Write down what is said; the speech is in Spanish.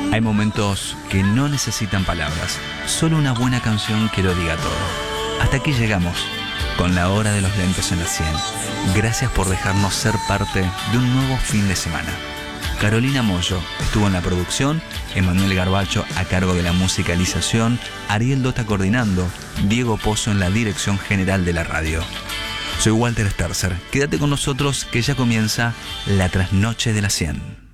Hay momentos que no necesitan palabras, solo una buena canción que lo diga todo. Hasta aquí llegamos, con la hora de los lentos en la 100. Gracias por dejarnos ser parte de un nuevo fin de semana. Carolina Mollo estuvo en la producción, Emanuel Garbacho a cargo de la musicalización, Ariel Dota coordinando, Diego Pozo en la dirección general de la radio. Soy Walter Sterzer. Quédate con nosotros que ya comienza la trasnoche de la 100.